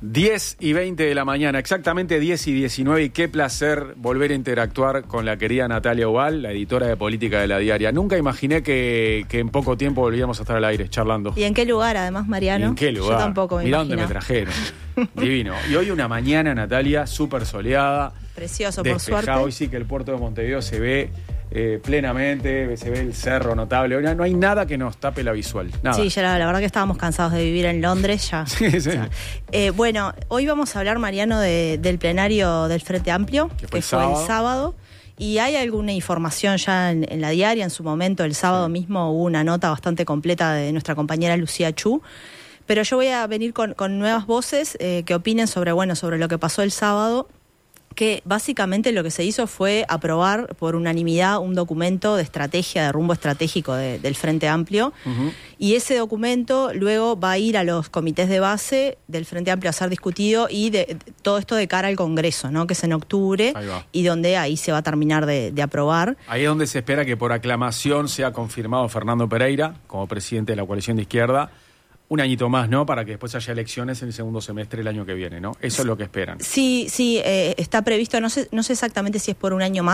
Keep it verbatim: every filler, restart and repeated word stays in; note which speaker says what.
Speaker 1: diez y veinte de la mañana, exactamente diez y diecinueve, y qué placer volver a interactuar con la querida Natalia Ubal, la editora de política de La Diaria. Nunca imaginé que, que en poco tiempo volvíamos a estar al aire, charlando.
Speaker 2: ¿Y en qué lugar, además, Mariano?
Speaker 1: ¿Y en qué lugar?
Speaker 2: Yo tampoco me
Speaker 1: Mirá
Speaker 2: imagino.
Speaker 1: dónde me trajeron. Divino. Y hoy una mañana, Natalia, súper soleada.
Speaker 2: Precioso,
Speaker 1: despejada.
Speaker 2: por suerte.
Speaker 1: Hoy sí que el puerto de Montevideo se ve eh, plenamente, se ve el cerro notable. No hay nada que nos tape la visual, nada.
Speaker 2: Sí, ya la, la verdad que estábamos cansados de vivir en Londres ya.
Speaker 1: Sí, sí.
Speaker 2: O sea, eh, bueno, hoy vamos a hablar, Mariano, de, del plenario del Frente Amplio,
Speaker 1: que fue,
Speaker 2: que
Speaker 1: el,
Speaker 2: fue
Speaker 1: sábado.
Speaker 2: el sábado. Y hay alguna información ya en, en La Diaria. En su momento, el sábado sí. mismo, hubo una nota bastante completa de nuestra compañera Lucía Chu. Pero yo voy a venir con, con nuevas voces eh, que opinen sobre, bueno, sobre lo que pasó el sábado, que básicamente lo que se hizo fue aprobar por unanimidad un documento de estrategia, de rumbo estratégico de, del Frente Amplio. Uh-huh. Y ese documento luego va a ir a los comités de base del Frente Amplio a ser discutido, y de, de, todo esto de cara al Congreso, ¿no? Que es en octubre, y donde ahí se va a terminar de, de aprobar.
Speaker 1: Ahí es donde se espera que por aclamación sea confirmado Fernando Pereira como presidente de la coalición de izquierda. Un añito más, ¿no? Para que después haya elecciones en el segundo semestre del año que viene, ¿no? Eso es lo que esperan.
Speaker 2: Sí, sí, eh, está previsto, no sé, no sé exactamente si es por un año más.